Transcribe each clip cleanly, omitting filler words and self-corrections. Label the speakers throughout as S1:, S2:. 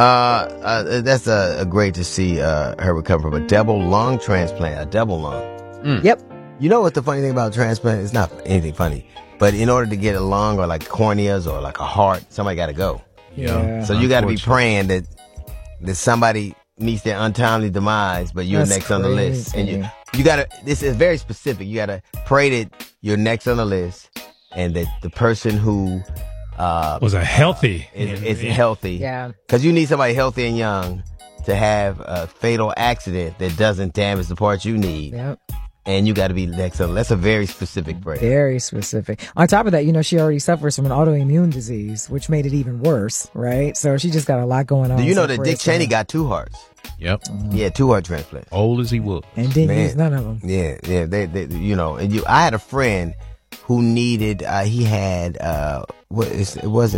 S1: That's great to see her recover from a double lung transplant. A double lung.
S2: Yep.
S1: You know what the funny thing about transplant? It's not anything funny, but in order to get a lung or like corneas or like a heart, somebody got to go.
S2: Yeah.
S1: So you got to be praying that somebody meets their untimely demise, but you're next on the list, and you got to. This is very specific. You got to pray that you're next on the list, and that the person who
S3: was a healthy
S1: is healthy.
S2: Yeah.
S1: Because you need somebody healthy and young to have a fatal accident that doesn't damage the parts you need.
S2: Yep.
S1: And you got to be next on. That's a very specific prayer.
S2: Very specific. On top of that, she already suffers from an autoimmune disease, which made it even worse, right? So she just got a lot going on.
S1: Do you know that Dick Cheney got 2 hearts?
S4: Yep.
S1: Yeah, 2 heart transplants.
S4: Old as he was.
S2: And didn't use none of them.
S1: Yeah. They I had a friend who needed, he had, it's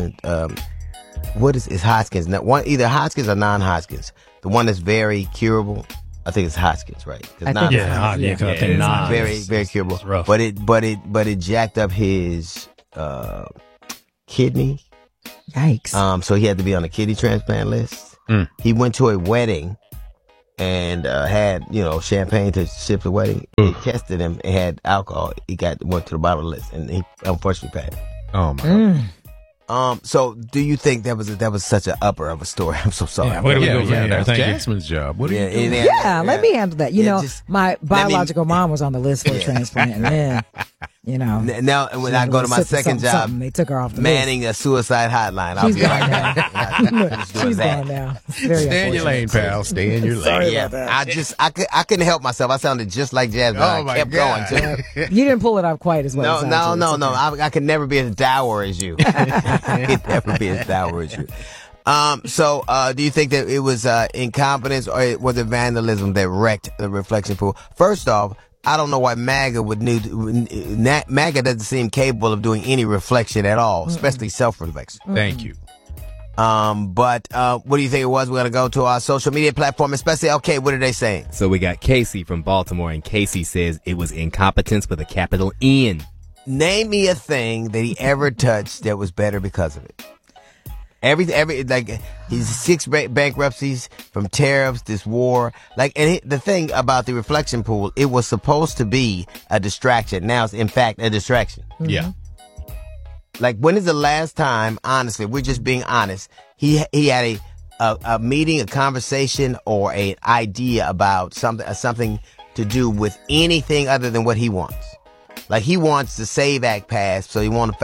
S1: Hodgkin's. Now, either Hodgkin's or non-Hodgkin's. The one that's very curable. I think it's Hodgkin's, right?
S3: It's
S1: very, very curable.
S3: Rough.
S1: But it jacked up his kidney.
S2: Yikes.
S1: So he had to be on a kidney transplant list. He went to a wedding and had champagne to sip the wedding. They tested him and had alcohol. He went to the bottom of the list, and he unfortunately passed.
S4: Oh my God.
S1: So do you think that was such an upper of a story? I'm so sorry.
S3: Where do we go from here?
S4: That's
S3: Thank you.
S4: Jasmine's job. What are you doing?
S2: Let me handle that. My biological mom was on the list for a transplant, and then,
S1: Now, when I go to my second job,
S2: they took her off the
S1: manning
S2: list.
S1: a suicide hotline.
S2: She's gone now. She's gone now.
S4: Stay in your lane, pal. Stay in your lane.
S2: Sorry about that.
S1: I couldn't help myself. I sounded just like Jasmine.
S4: Oh,
S1: I
S4: my
S1: kept
S4: God.
S1: going too.
S2: You didn't pull it off quite as well.
S1: No. I could never be as dour as you. I could never be as dour as you. So do you think that it was incompetence or was it vandalism that wrecked the reflection pool? First off, I don't know why MAGA MAGA doesn't seem capable of doing any reflection at all, especially self-reflection.
S4: Thank you.
S1: But what do you think it was? We're going to go to our social media platform, especially, okay, what are they saying?
S5: So we got Casey from Baltimore, and Casey says it was incompetence with a capital N.
S1: Name me a thing that he ever touched that was better because of it. Like he's 6 bankruptcies from tariffs, this war. And the thing about the reflection pool, it was supposed to be a distraction. Now it's in fact a distraction.
S4: Yeah.
S1: Like, when is the last time, honestly, we're just being honest, he had a meeting, a conversation, or an idea about something to do with anything other than what he wants. Like, he wants the SAVE Act passed, so he won't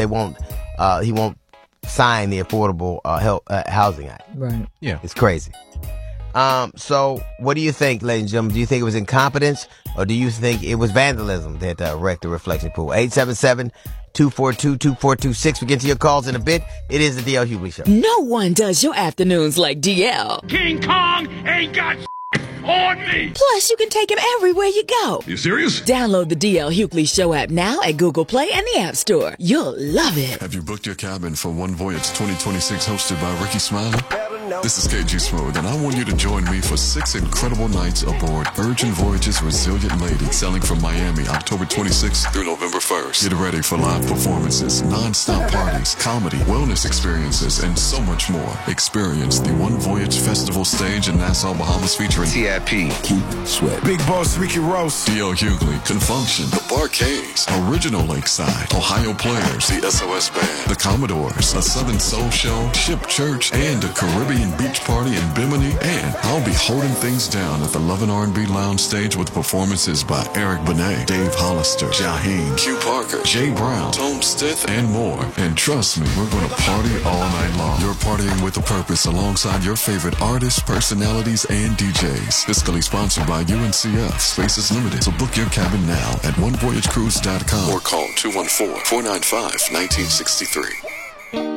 S1: sign the Affordable Housing Act.
S2: Right.
S4: Yeah.
S1: It's crazy. So what do you think, ladies and gentlemen? Do you think it was incompetence, or do you think it was vandalism that wrecked the reflection pool? 877-242-2426. We get to your calls in a bit. It is the DL Hughley Show.
S6: No one does your afternoons like DL.
S7: King Kong ain't got on me.
S6: Plus, you can take him everywhere you go.
S7: You serious?
S6: Download the DL Hughley Show app now at Google Play and the App Store. You'll love it.
S8: Have you booked your cabin for One Voyage 2026 hosted by Ricky Smiley? This is KG Smooth, and I want you to join me for 6 incredible nights aboard Virgin Voyage's Resilient Lady, sailing from Miami October 26th through November 1st. Get ready for live performances, non-stop parties, comedy, wellness experiences, and so much more. Experience the One Voyage Festival stage in Nassau, Bahamas, featuring TIP, Keith Sweat,
S9: Big Boss Ricky Ross,
S8: DL Hughley, Confunction, The Barcades, Original Lakeside, Ohio Players, the SOS Band, The Commodores, A Southern Soul Show, Ship Church, and a Caribbean beach party in Bimini. And I'll be holding things down at the Love and R&B Lounge stage with performances by Eric Benet, Dave Hollister, Jaheim, Q Parker, Jay Brown, Tom Stith, and more. And trust me, we're going to party all night long. You're partying with a purpose alongside your favorite artists, personalities, and DJs. Fiscally sponsored by UNCF. Space is limited, so book your cabin now at onevoyagecruise.com or call 214-495-1963.